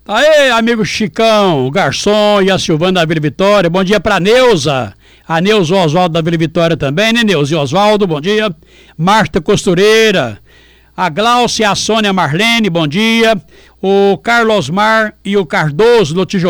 Aê, amigo Chicão, o garçom e a Silvana da Vila Vitória. Bom dia pra Neuza. A Neuza Oswaldo da Vila Vitória também, né, Neuza e Oswaldo? Bom dia. Marta Costureira. A Glaucia e a Sônia Marlene, bom dia. O Carlos Mar e o Cardoso do Tijolo.